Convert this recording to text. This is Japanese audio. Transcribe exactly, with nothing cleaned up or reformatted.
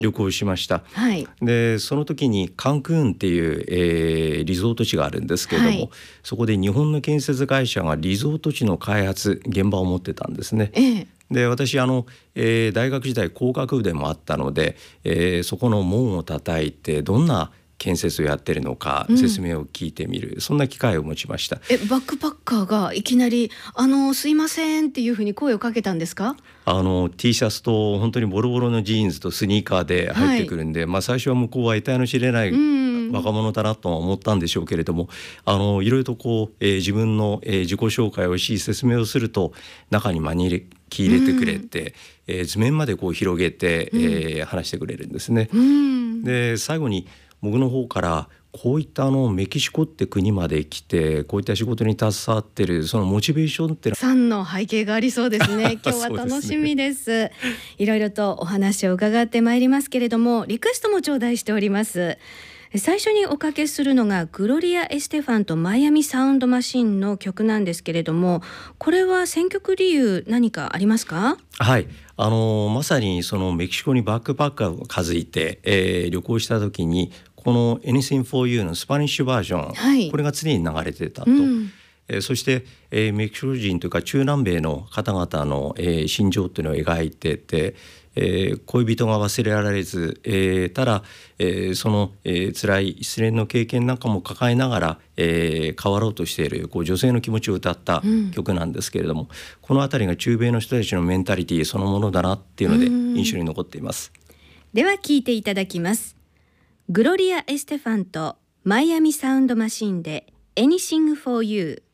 旅行しました。 はい、 でその時にカンクーンっていう、えーリゾート地があるんですけれども、はい、そこで日本の建設会社がリゾート地の開発現場を持ってたんですね。 ええ、 で私あの、えー大学時代工学部でもあったので、えーそこの門を叩いてどんな建設をやってるのか説明を聞いてみる、うん、そんな機会を持ちました。 えバックパッカーがいきなりあのすいませんっていうふうに声をかけたんですか？ あの T シャツと本当にボロボロのジーンズとスニーカーで入ってくるんで、はい、まあ、最初は向こうは得体の知れない若者だなとは思ったんでしょうけれども、あのいろいろとこう、えー自分の、えー自己紹介をし説明をすると中に招き入れてくれて、うん、えー図面までこう広げて、えー、話してくれるんですね。 うん、 で最後に僕の方からこういったあのメキシコって国まで来てこういった仕事に携わってるそのモチベーションってさんの背景がありそうですね。今日は楽しみです。ですね、いろいろとお話を伺ってまいりますけれども、リクエストも頂戴しております。最初におかけするのがグロリア・エステファンとマイアミサウンドマシンの曲なんですけれども、これは選曲理由何かありますか？ はい、あのまさにそのメキシコにバックパッカーを築いて、えー旅行した時にこの Anything for You のスパニッシュバージョン、 はい、 これが常に流れてたと、 うん、 えーそして、えーメキシコ人というか中南米の方々の、えー心情というのを描いてて、えー恋人が忘れられず、えーただ、えーその、えー辛い失恋の経験なんかも抱えながら、えー変わろうとしているこう女性の気持ちを歌った曲なんですけれども、うん、このあたりが中米の人たちのメンタリティそのものだなっていうので印象に残っています。 では聴いていただきます。グロリア・エステファンとマイアミサウンドマシンで Anything for You。